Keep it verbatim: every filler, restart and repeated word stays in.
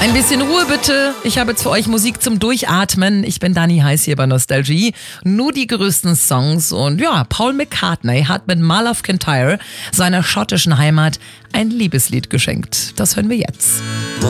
Ein bisschen Ruhe bitte. Ich habe jetzt für euch Musik zum Durchatmen. Ich bin Dani Heiß hier bei Nostalgie. Nur die größten Songs. Und ja, Paul McCartney hat mit Mull of Kintyre seiner schottischen Heimat ein Liebeslied geschenkt. Das hören wir jetzt.